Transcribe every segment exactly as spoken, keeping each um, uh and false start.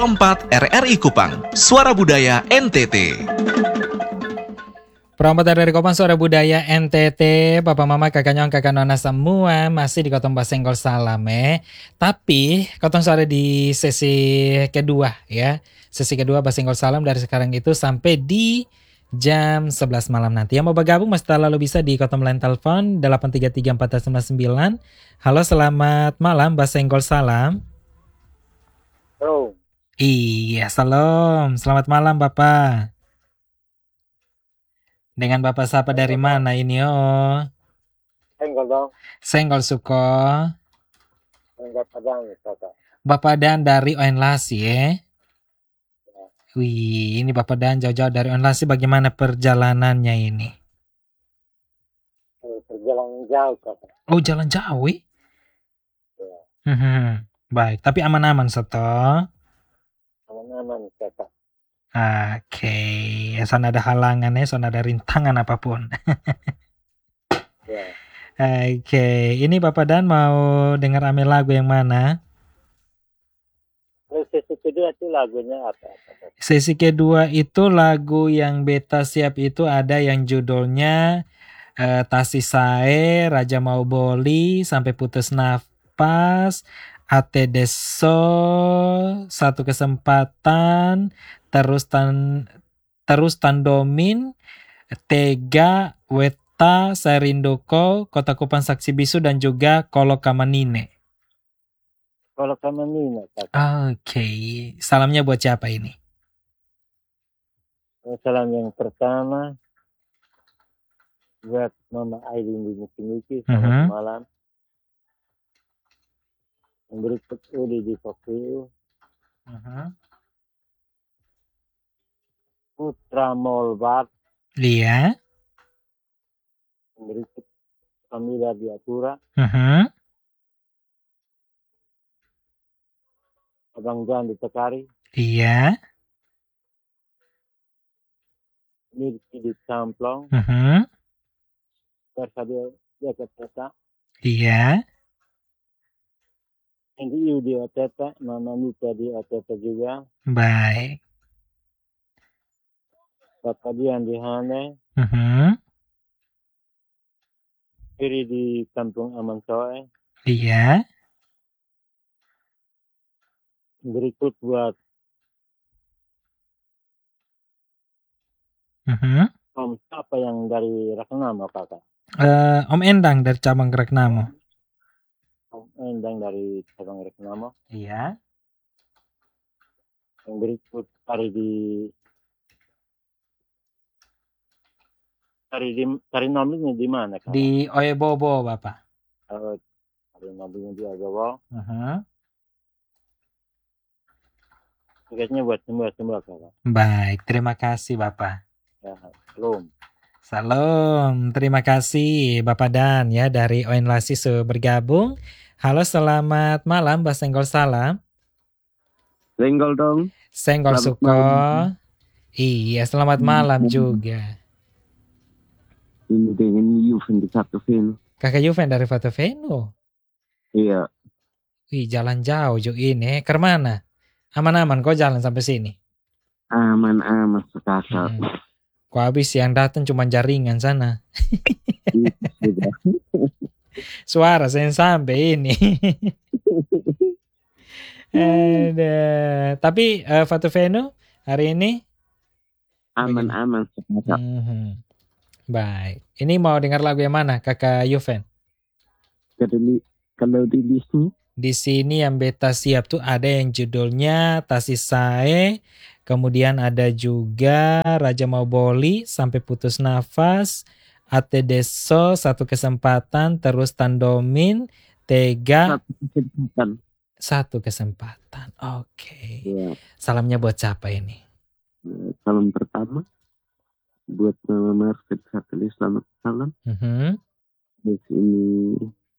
Perempat R R I Kupang, Suara Budaya N T T. Perempat R R I Kupang, Suara Budaya N T T. Bapak mama kakak nyong kakak nona semua masih di Kotong Basenggol Salame. Tapi Kotong suara di sesi kedua ya. Sesi kedua Basenggol Salam dari sekarang itu sampai di jam sebelas malam nanti. Yang mau bergabung masih lalu bisa di Kotong line telepon delapan tiga tiga empat sembilan sembilan. Halo, selamat malam Basenggol Salam. Halo. Iya, salam. Selamat malam Bapak. Dengan Bapak siapa dari mana ini oh? Senggol dong. Senggol Suko. Senggol Padang kakak. Bapak Dan dari Oenlasi ya? Wih, ini Bapak Dan jauh-jauh dari Oenlasi. Bagaimana perjalanannya ini? Eh, Perjalanan jauh kakak. Oh, jalan jauh ya? Ya. Hmm, baik, tapi aman-aman Soto. Aman-aman kakak. Oke, ya sana ada halangan ya, sana ada rintangan apapun. Ya. Oke, ini Bapak Dan mau dengar ame lagu yang mana? Terus sesi kedua itu lagunya apa? Kakak? Sesi kedua itu lagu yang beta siap itu ada yang judulnya eh, Tasi Sae, Raja Mau Boli, Sampai Putus Nafas, Ate Deso, Satu Kesempatan, terus tan terus Tandomin, Tega, Weta, Sarindoko, Kota Kupang Saksi Bisu, dan juga Kolo Kamanine. Kalau kamu Nina kakak. Oke, salamnya buat siapa ini? Salam yang pertama buat Mama Aidin di Miki-Miki. Selamat Mhm. malam. Yang berikut Udi di Tokyo. Putra Molbat. Iya. Yang berikut Kamila Diatura. Mhm. Abang Jan di Tekari. Iya. Mirki di Camplong. Mhm. Tersadia Jakarta. Iya. Yang di di O T T. Mama Nita di O T T juga. Baik. Bapak Dian di Hane. Mhm. Kiri di Kampung Aman Soe. Iya. Berikut buat Mhm. Om siapa yang dari Rakenama kakak? Eh, Om Endang dari cabang Reknamo. Om Endang dari cabang Rakenama. Iya. Yang berikut hari di hari di hari nomornya di mana kakak? Di Oyebobo Bapak. Oh, hari nomornya di Agowo. Mhm. Tiketnya buat semua semua kakak. Baik, terima kasih Bapak. Ya, belum. Salam, terima kasih Bapak Dan ya dari Oenlasi sudah bergabung. Halo, selamat malam Basenggol Salam. Senggol dong. Senggol Selamat Suko. malam. Iya, selamat malam juga. Ini dengan Juven di satu film. Kakak Juven dari Foto Venu. Iya. Wih, jalan jauh juga ini. Ke mana? Aman-aman kok jalan sampai sini. Aman-aman sekakak. Hmm. Kok habis yang datang cuma jaringan sana. Itu sudah. Suara saya sampai ini. Ada. Tapi uh, Foto Venu hari ini Aman-aman sekakak. Mhm. Baik. Ini mau dengar lagu yang mana, Kakak Juven? Kalau, kalau di Disney, Di sini yang beta siap tuh ada yang judulnya Tasi Sae, kemudian ada juga Raja Mau Boli, Sampai Putus Nafas, Ate Deso, Satu Kesempatan, terus Tandomin, Tega, satu kesempatan. Satu Kesempatan. Oke. Ya. Salamnya buat siapa ini? Salam pertama buat Mama Marfit Sateli, selamat malam. Mhm. Di sini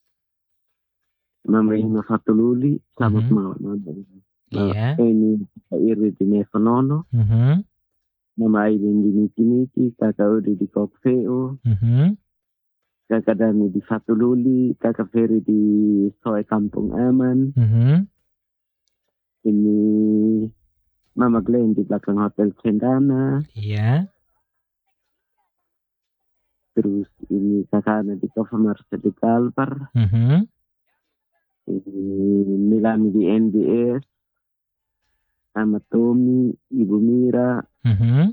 Mama Ina Fatululi, selamat Mhm. malam. Iya. Ini Kak Iri di Nevonono, Mhm. Mama Aidin di Niki-Niki, Kakak Udi di Kokveo, Mhm. Kakak Dani di Fatululi, Kakak Ferry di Soe Kampung Aman. Mhm. Ini Mama Glenn di belakang Hotel Cendana. Iya. Terus ini kakaknya di Coffee Market di Kalpar. Mhm. Ini Milan di N B S. Sama Tommy, Ibu Mira, Mhm.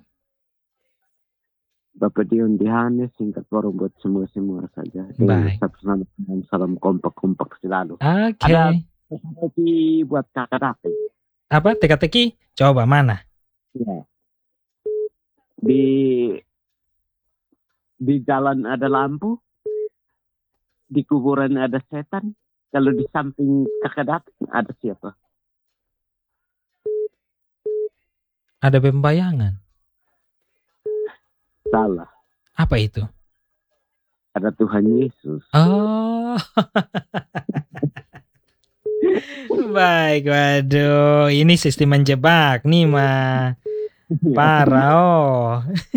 Bapak Dion di Hanes, singkat forum buat semua-semua saja. Baik. Salam, salam, salam kompak-kompak selalu. Oke. Ada teka-teki buat kakak David. Apa teka-teki? Coba mana? Ya. Di di jalan ada lampu, di kuburan ada setan. Kalau di samping kakak David ada siapa? Ada pembayangan. Salah. Apa itu? Ada Tuhan Yesus. Oh. Baik, waduh. Ini sistem menjebak nih, mah. Parah, oh.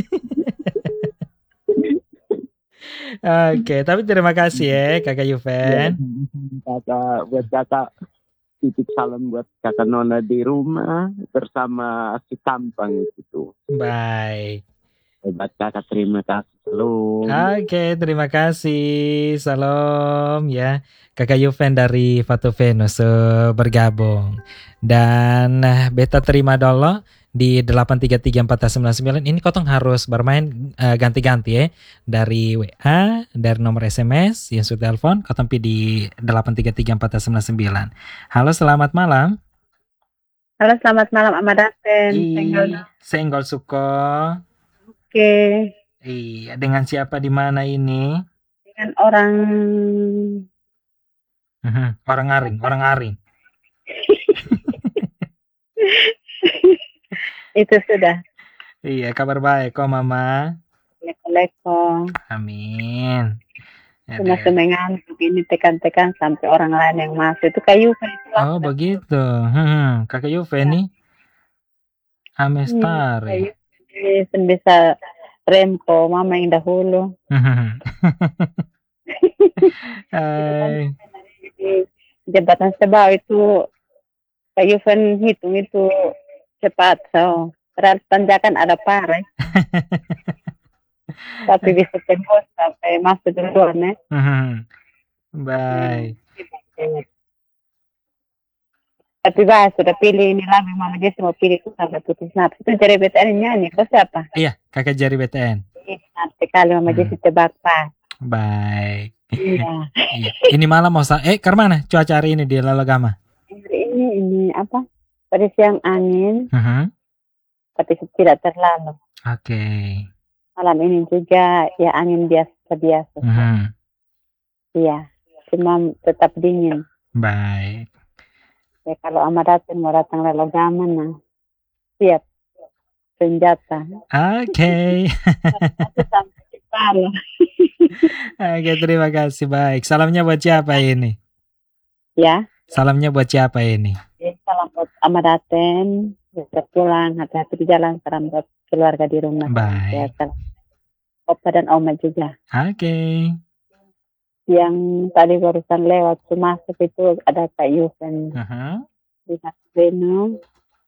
Oke, tapi terima kasih ya, Kakak Yuven. Kakak, buat kakak titip salam buat kakak Nona di rumah bersama si Tampang itu tuh. Baik. Hebat kakak, terima kasih. Salam. Oke, terima kasih. Salam ya. Kakak Yuven dari Fatu Venus eh, bergabung. Dan eh, beta terima dulu di delapan tiga tiga empat sembilan sembilan. Ini kotong harus bermain eh, ganti-ganti ya. Dari W A, dari nomor S M S yang sudah telepon, kotong pi di delapan tiga tiga empat sembilan sembilan. Halo, selamat malam. Halo, selamat malam Amadaten. Ih, Senggol Suko. Oke, Iya, dengan siapa di mana ini? dengan orang Mhm, Orang aring, orang aring. itu sudah. Iya, kabar baik kok Mama. Assalamualaikum. Amin. Ya Cuma deh. semengantuk ini tekan-tekan sampai orang lain yang masuk. Itu kayu kan itu. Oh begitu. Hmm, Kakak Yuve nih. Amestari. Ini bisa rempo mama yang dahulu. Hai. Di jembatan Sebau itu kayu kan hitung itu cepat. So, berat tanjakan ada parah. Tapi bisa tembus sampai masuk duluan ya. Baik. Tapi bahas sudah pilih ini lah, memang dia mau pilih itu sampai putus nafas. Itu jadi B T N nyanyi, kau siapa? Iya, kakak Jari B T N. Nanti kali mama Hmm. Jesi tebak pas. Baik. Iya. Iya. Ini malam mau sa- eh ke mana cuaca hari ini di Lalagama? Hari ini ini apa? Pada siang angin, Mhm. tapi tidak terlalu. Oke. Malam ini juga ya angin biasa biasa. Mhm. Iya. Cuma tetap dingin. Baik. Ya kalau Amadaten mau datang Lalogama nah siap senjata. Oke. Aku sampai di Palu. Oke, terima kasih. Baik. Salamnya buat siapa ini? Ya. Salamnya buat siapa ini? Ya, salam buat Amadaten. Bisa pulang hati-hati di jalan, salam buat keluarga di rumah. Baik. Ya, salam. Opa dan Oma juga. Oke. Yang tadi barusan lewat masuk itu ada Kak Yuven, Mhm. Dinas Beno,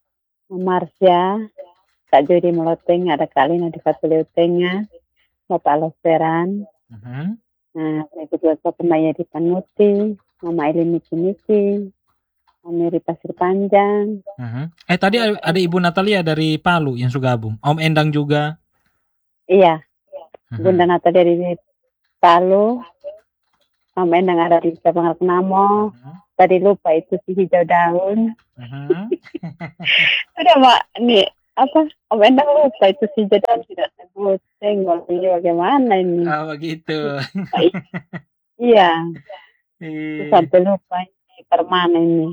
Marsha, Kak Jody Meloteng, ada Kak Lina di Fatuleutenga, Bapak Loseran, Mhm. nah itu juga Bapak Maya di Panuti, Mama Eli Miki-Miki, Mami di Pasir Panjang. Mhm. Eh tadi ada, ada Ibu Natalia dari Palu yang sudah gabung. Om Endang juga. Iya, Mhm. Bunda Nata dari Palu, Mama Endang ada di Cabang Namo. Mhm. Tadi lupa itu si hijau daun. Mhm. Udah Mak, nih apa? Om Endang lupa itu si hijau daun tidak sebut. Senggol ini bagaimana ini? Oh begitu. Iya, Iya. sampai lupa ini permana ini.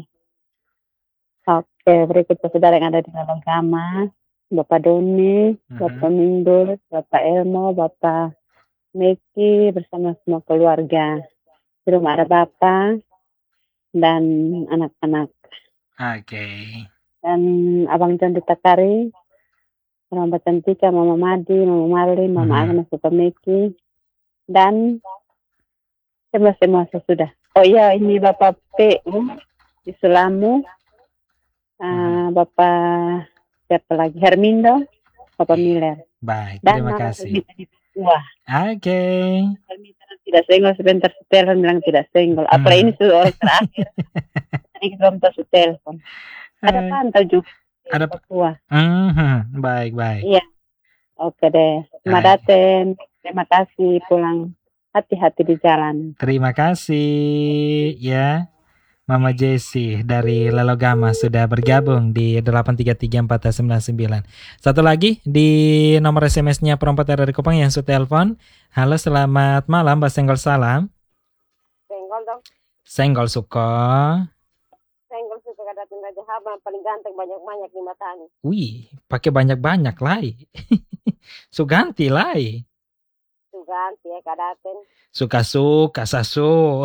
Oke, berikutnya saudara yang ada di dalam kamar. Bapak Doni, Mhm. Bapak Mindul, Bapak Elmo, Bapak Meki bersama semua keluarga. Di rumah ada Bapak dan anak-anak. Oke. Dan Abang John di Takari, Mama Cantika, Mama Madi, Mama Marli, Mama Mhm. Agnes, Bapak Meki, dan semua-semua sesudah. Oh iya, ini Bapak P U di Sulamu, uh, Bapak siapa lagi? Hermindo, Papa Miller. Baik, Dan terima Mama kasih. Hermita di Papua. Oke. Hermita tidak senggol sebentar setelan bilang tidak senggol. Apa Hmm. ini sudah orang terakhir. Tadi kita minta su telepon. Ada Eh, pantau juga di ada pa- Papua. mhm, baik, baik. Iya. Oke deh. Selamat Baik. datang. Terima kasih pulang. Hati-hati di jalan. Terima kasih ya. Mama Jessie dari Lelogama sudah bergabung di delapan tiga tiga empat sembilan sembilan. Satu lagi di nomor S M S-nya perempat dari Kupang yang sudah telepon. Halo, selamat malam, Mbak Senggol salam. Senggol dong. Senggol Suko. Senggol suka datang Raja Haba paling ganteng banyak-banyak di matanya. Wih, pakai banyak-banyak lai. Suganti lai. Tuh ganti ya kadaten. Suka-suka sasu.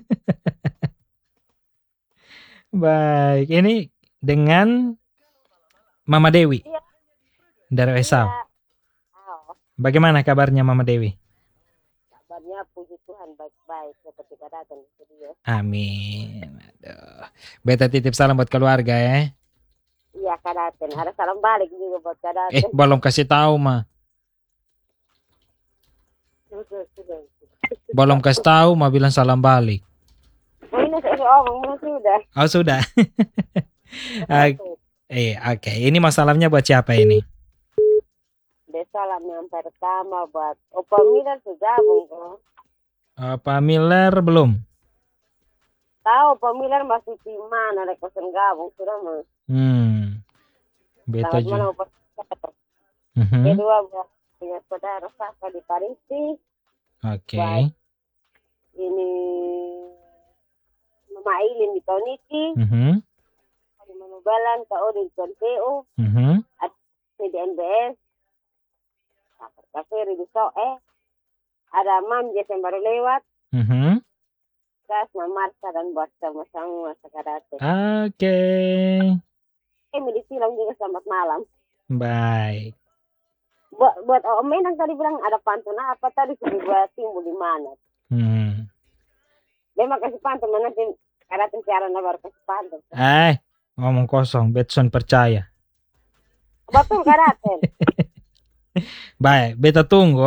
Baik, ini dengan Mama Dewi Iya. dari Esau. Iya. Oh, Bagaimana kabarnya Mama Dewi? kabarnya puji Tuhan baik-baik seperti kadaten di studio. Amin. Aduh. Beta titip salam buat keluarga ya. Iya kadaten. Ada salam balik juga buat Eh, kadaten. belum kasih tahu mah. Sudah, sudah. Belum kasih tahu mah bilang salam balik. Oh, ini saya omong sudah. Oh, sudah. Ah, eh, oke. Ini masalahnya buat siapa ini? Deh salam yang pertama buat Opa Miller sudah bung. Uh, Pak Miller belum. Tahu Opa Miller masih di mana rekosen gabung sudah mah. Hmm. Beta Selamat malam juga. Opa Miller. Mhm. Kedua buat punya saudara Saka di Parisi. Oke. Baik. Ini Mama Ailin di Kauniki. Mhm. Di Mama Balan, Kak Odin di P U. Mhm. Di N B S. Kaferi di Soe. Ada Mam Jess yang baru lewat. Mhm. Gas, Mamarsa dan buat sama-sama sekarang. Oke. Eh, di silang juga selamat malam. Baik. Buat buat Om Menang tadi bilang ada pantun apa tadi sudah buat timbul di mana. Hmm. Dia kasih pantun nanti ada siaran baru kasih pantun. Eh, ngomong kosong, Betson percaya. Betul karaten. Baik, beta tunggu.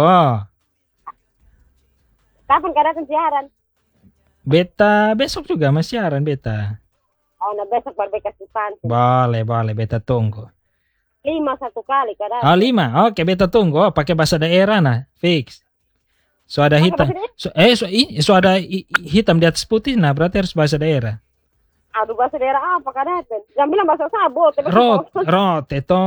Kapan karaten siaran? Beta besok juga masih siaran beta. Oh, nah besok baru kasih pantun. Boleh, boleh, beta tunggu. Lima satu kali karaten. Oh, lima. Oke, beta tunggu. Oh, pakai bahasa daerah nah, fix. So ada hitam. So, eh, so, i- so ada i- i- hitam di atas putih, nah berarti harus bahasa daerah. Aduh bahasa daerah apa karaten? Jangan bilang bahasa sabot. Rot, rot, itu.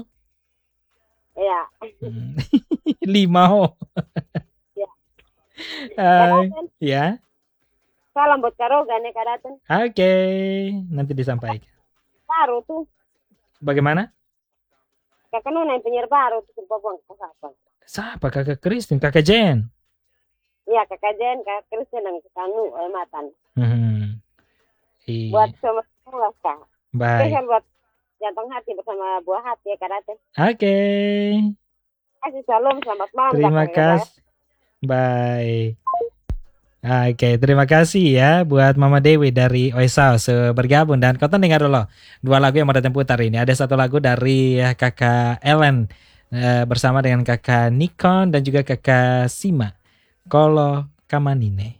Ya. Hmm. Lima, oh. Ya. Ah, Karaten. ya, Salam buat Karogan ya karaten. oke. Nanti disampaikan. Baru tuh. Bagaimana? Kakak Nona yang penyiar baru tuh Papua apa? Siapa? Kakak Kristin, kakak Jen. Iya kakak Jen, kakak Kristen dan kakak Nu, eh, Matan. Hmm. Iya. Buat semua kak. Baik. Spesial buat jantung hati bersama buah hati ya karaten. Oke. Kasih salam, selamat malam. Terima Kakak, ya, kasih. Baik. Oke, terima kasih ya buat Mama Dewi dari Oesau sudah bergabung. Dan kau dengar dulu dua lagu yang mau datang putar ini. Ada satu lagu dari eh, kakak Ellen eh, bersama dengan kakak Nikon dan juga kakak Sima. Kolo Kamanine.